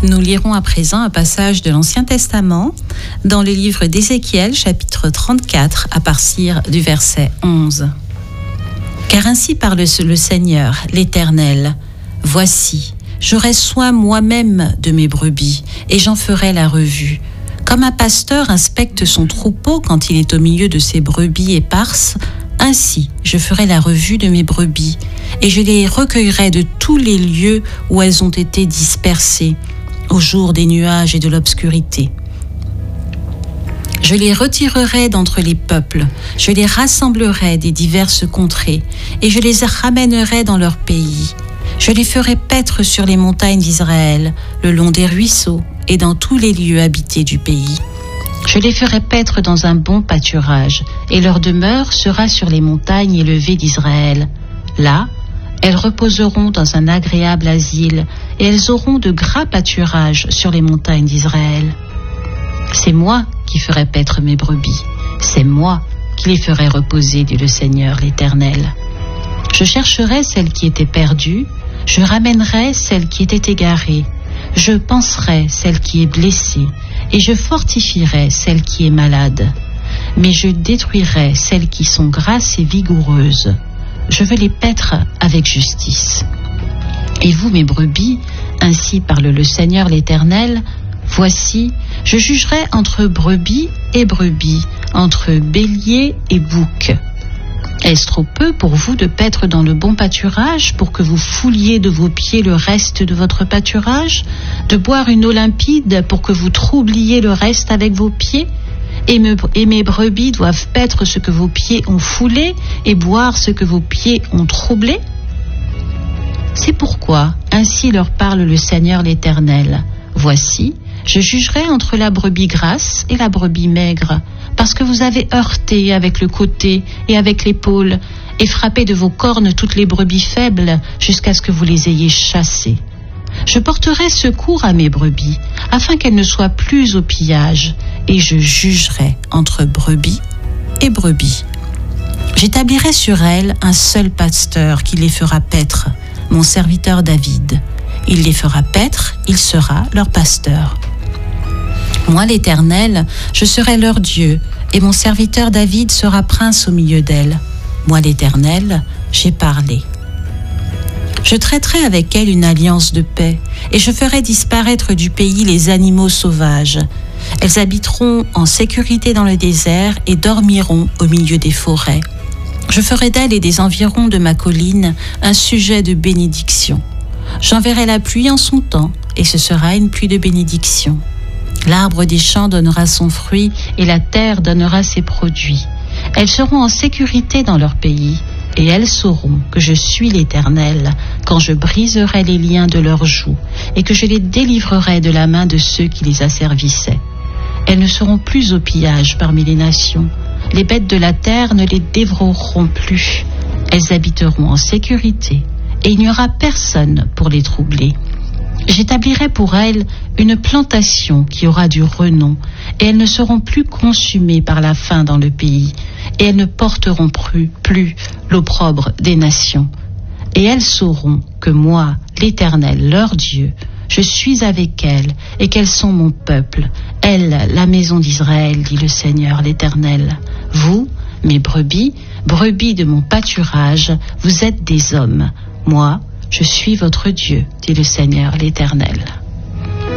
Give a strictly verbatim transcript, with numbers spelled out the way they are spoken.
Nous lirons à présent un passage de l'Ancien Testament dans le livre d'Ézéchiel, chapitre trente-quatre, à partir du verset onze. Car ainsi parle le Seigneur, l'Éternel. Voici, j'aurai soin moi-même de mes brebis, et j'en ferai la revue. Comme un pasteur inspecte son troupeau quand il est au milieu de ses brebis éparses, ainsi je ferai la revue de mes brebis, et je les recueillerai de tous les lieux où elles ont été dispersées, au jour des nuages et de l'obscurité. Je les retirerai d'entre les peuples, je les rassemblerai des diverses contrées, et je les ramènerai dans leur pays. Je les ferai paître sur les montagnes d'Israël, le long des ruisseaux, et dans tous les lieux habités du pays. Je les ferai paître dans un bon pâturage, et leur demeure sera sur les montagnes élevées d'Israël. Là, elles reposeront dans un agréable asile, et elles auront de gras pâturages sur les montagnes d'Israël. C'est moi qui ferai paître mes brebis, c'est moi qui les ferai reposer, dit le Seigneur l'Éternel. Je chercherai celle qui était perdue, je ramènerai celle qui était égarée, je panserai celle qui est blessée, et je fortifierai celle qui est malade. Mais je détruirai celles qui sont grasses et vigoureuses. Je veux les paître avec justice. Et vous, mes brebis, ainsi parle le Seigneur l'Éternel, voici, je jugerai entre brebis et brebis, entre bélier et bouc. Est-ce trop peu pour vous de paître dans le bon pâturage pour que vous fouliez de vos pieds le reste de votre pâturage, de boire une eau limpide pour que vous troubliez le reste avec vos pieds? Et, me, et mes brebis doivent paître ce que vos pieds ont foulé et boire ce que vos pieds ont troublé? C'est pourquoi, ainsi leur parle le Seigneur l'Éternel. Voici, je jugerai entre la brebis grasse et la brebis maigre, parce que vous avez heurté avec le côté et avec l'épaule, et frappé de vos cornes toutes les brebis faibles, jusqu'à ce que vous les ayez chassées. Je porterai secours à mes brebis, afin qu'elles ne soient plus au pillage, et je jugerai entre brebis et brebis. J'établirai sur elles un seul pasteur qui les fera paître, mon serviteur David. Il les fera paître, il sera leur pasteur. Moi, l'Éternel, je serai leur Dieu, et mon serviteur David sera prince au milieu d'elles. Moi, l'Éternel, j'ai parlé. Je traiterai avec elles une alliance de paix, et je ferai disparaître du pays les animaux sauvages. Elles habiteront en sécurité dans le désert et dormiront au milieu des forêts. Je ferai d'elles et des environs de ma colline un sujet de bénédiction. J'enverrai la pluie en son temps, et ce sera une pluie de bénédiction. L'arbre des champs donnera son fruit, et la terre donnera ses produits. Elles seront en sécurité dans leur pays, et elles sauront que je suis l'Éternel, quand je briserai les liens de leurs joues, et que je les délivrerai de la main de ceux qui les asservissaient. Elles ne seront plus au pillage parmi les nations. Les bêtes de la terre ne les dévoreront plus. Elles habiteront en sécurité, et il n'y aura personne pour les troubler. J'établirai pour elles une plantation qui aura du renom, et elles ne seront plus consumées par la faim dans le pays, et elles ne porteront plus, plus l'opprobre des nations. Et elles sauront que moi, l'Éternel, leur Dieu, je suis avec elles, et qu'elles sont mon peuple, elles, la maison d'Israël, dit le Seigneur l'Éternel. Vous, mes brebis, brebis de mon pâturage, vous êtes des hommes. Moi, je suis votre Dieu, dit le Seigneur l'Éternel.